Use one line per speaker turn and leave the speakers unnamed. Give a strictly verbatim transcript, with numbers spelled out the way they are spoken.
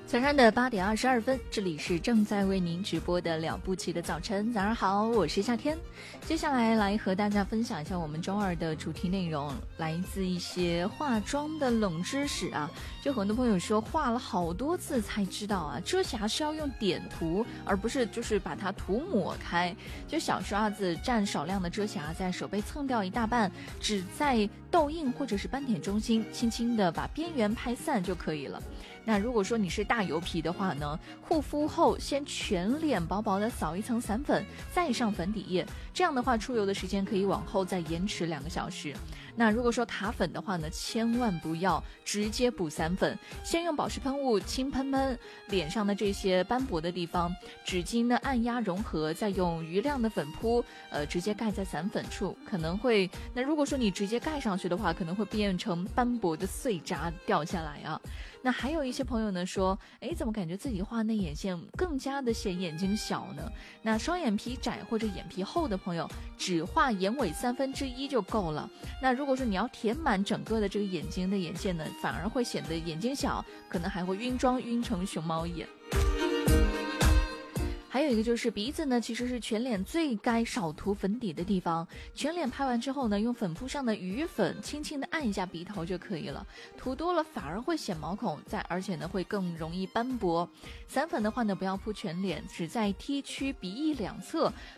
早上的八点二十二分，这里是正在为您直播的了不起的早晨。早上好，我是夏天。接下来来和大家分享一下我们周二的主题内容，来自一些化妆的冷知识啊。就很多朋友说画了好多次才知道啊，遮瑕是要用点涂，而不是就是把它涂抹开。就小刷子蘸少量的遮瑕，在手背蹭掉一大半，只在痘印或者是斑点中心轻轻的把边缘拍散就可以了。那如果说你是大油皮的话呢，护肤后先全脸薄薄的扫一层散粉，再上粉底液，这样的话出油的时间可以往后再延迟两个小时。那如果说卡粉的话呢，千万不要直接补散粉，先用保湿喷雾轻喷喷脸上的这些斑驳的地方，纸巾呢按压融合，再用余量的粉扑呃直接盖在散粉处，可能会那如果说你直接盖上去的话，可能会变成斑驳的碎渣掉下来啊。那还有一些朋友呢说，诶，怎么感觉自己画内眼线更加的显眼睛小呢？那双眼皮窄或者眼皮厚的朋友，只画眼尾三分之一就够了。那如果说你要填满整个的这个眼睛的眼线呢，反而会显得眼睛小，可能还会晕妆晕成熊猫眼。还有一个就是鼻子呢，其实是全脸最该少涂粉底的地方。全脸拍完之后呢，用粉扑上的余粉轻轻的按一下鼻头就可以了。涂多了反而会显毛孔，再而且呢会更容易斑驳。散粉的话呢，不要扑全脸，只在 T 区鼻翼两侧